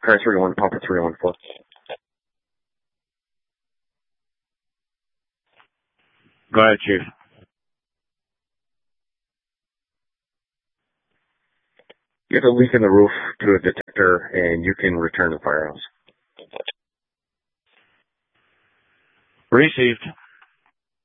Car 31, Papa 314. Go ahead, Chief. You have a leak in the roof to a detector, and you can return the firehouse. Received.